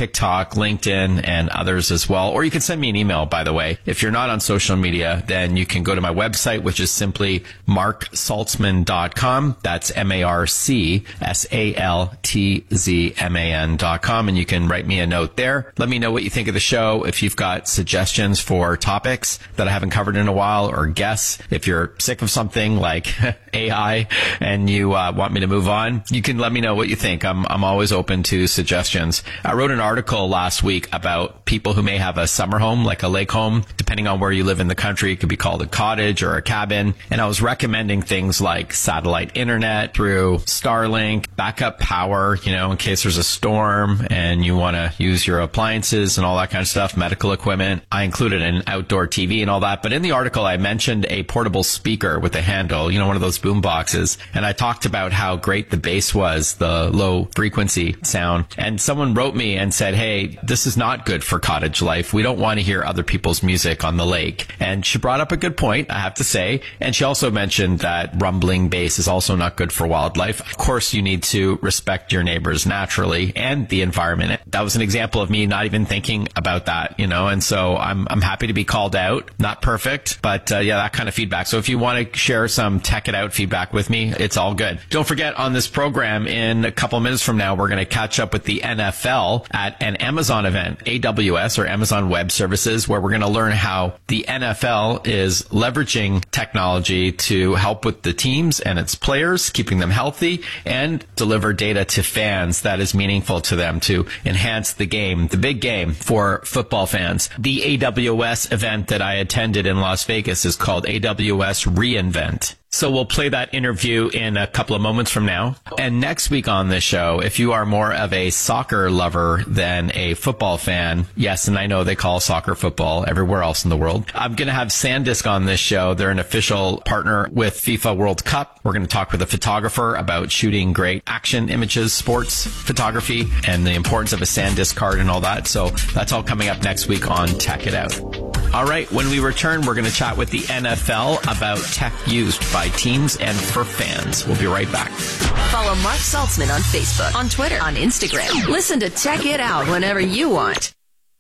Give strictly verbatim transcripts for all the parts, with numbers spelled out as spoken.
TikTok, LinkedIn, and others as well. Or you can send me an email, by the way. If you're not on social media, then you can go to my website, which is simply mark saltzman dot com. That's M A R C S A L T Z M A N dot com. And you can write me a note there. Let me know what you think of the show. If you've got suggestions for topics that I haven't covered in a while, or guests, if you're sick of something like A I and you uh, want me to move on, you can let me know what you think. I'm I'm always open to suggestions. I wrote an article last week about people who may have a summer home, like a lake home. Depending on where you live in the country, it could be called a cottage or a cabin. And I was recommending things like satellite internet through Starlink, backup power, you know, in case there's a storm and you want to use your appliances and all that kind of stuff, medical equipment. I included an outdoor T V and all that. But in the article, I mentioned a portable speaker with a handle, you know, one of those boom boxes. And I talked about how great the bass was, the low frequency sound. And someone wrote me and said, hey, this is not good for cottage life. We don't want to hear other people's music on the lake. And she brought up a good point, I have to say. And she also mentioned that rumbling bass is also not good for wildlife. Of course, you need to respect your neighbors naturally and the environment. That was an example of me not even thinking about that, you know, and so I'm I'm happy to be called out. Not perfect, but uh, yeah, that kind of feedback. So if you want to share some Tech It Out feedback with me, it's all good. Don't forget, on this program, in a couple minutes from now, we're going to catch up with the N F L at an Amazon event, A W S, or Amazon Web Services, where we're going to learn how the N F L is leveraging technology to help with the teams and its players, keeping them healthy, and deliver data to fans that is meaningful to them to enhance the game, the big game for football fans. The A W S event that I attended in Las Vegas is called A W S reInvent. So we'll play that interview in a couple of moments from now. And next week on this show, if you are more of a soccer lover than a football fan, yes, and I know they call soccer football everywhere else in the world, I'm going to have SanDisk on this show. They're an official partner with FIFA World Cup. We're going to talk with a photographer about shooting great action images, sports photography, and the importance of a SanDisk card and all that. So that's all coming up next week on Tech It Out. All right, when we return, we're going to chat with the N F L about tech used by teams and for fans. We'll be right back. Follow Mark Saltzman on Facebook, on Twitter, on Instagram. Listen to Tech It Out whenever you want.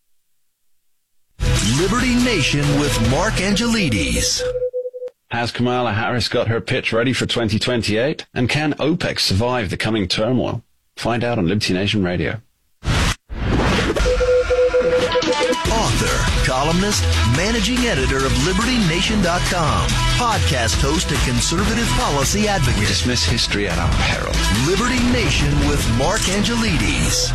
Liberty Nation with Mark Angelides. Has Kamala Harris got her pitch ready for twenty twenty-eight? And can OPEC survive the coming turmoil? Find out on Liberty Nation Radio. Author, columnist, managing editor of Liberty Nation dot com, podcast host and conservative policy advocate. We dismiss history at our peril. Liberty Nation with Mark Angelides.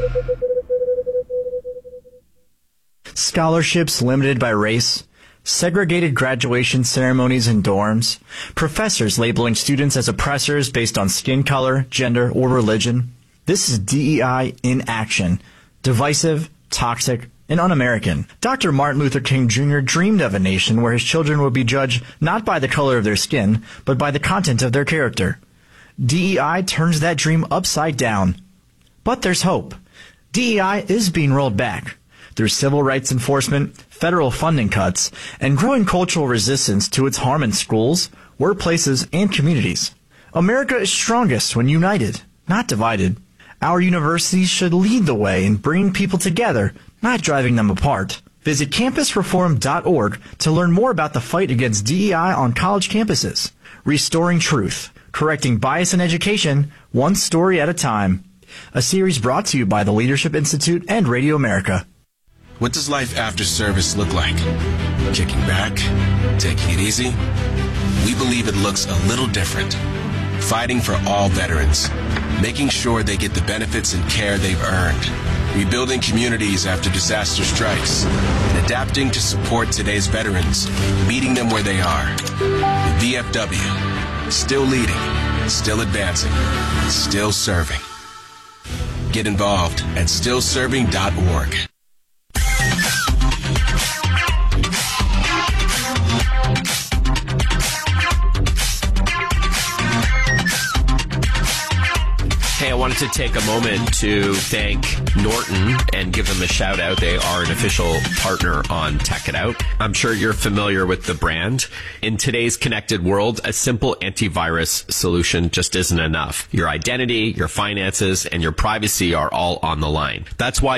Scholarships limited by race, segregated graduation ceremonies and dorms, professors labeling students as oppressors based on skin color, gender, or religion. This is D E I in action. Divisive, toxic, and un-American. Doctor Martin Luther King Junior dreamed of a nation where his children would be judged not by the color of their skin, but by the content of their character. D E I turns that dream upside down. But there's hope. D E I is being rolled back. Through civil rights enforcement, federal funding cuts, and growing cultural resistance to its harm in schools, workplaces, and communities. America is strongest when united, not divided. Our universities should lead the way in bringing people together, not driving them apart. Visit campus reform dot org to learn more about the fight against D E I on college campuses. Restoring truth, correcting bias in education, one story at a time. A series brought to you by the Leadership Institute and Radio America. What does life after service look like? Kicking back? Taking it easy? We believe it looks a little different. Fighting for all veterans. Making sure they get the benefits and care they've earned. Rebuilding communities after disaster strikes. And adapting to support today's veterans. Meeting them where they are. The V F W. Still leading. Still advancing. Still serving. Get involved at still serving dot org. Hey, I wanted to take a moment to thank Norton and give them a shout out. They are an official partner on Tech It Out. I'm sure you're familiar with the brand. In today's connected world, a simple antivirus solution just isn't enough. Your identity, your finances, and your privacy are all on the line. That's why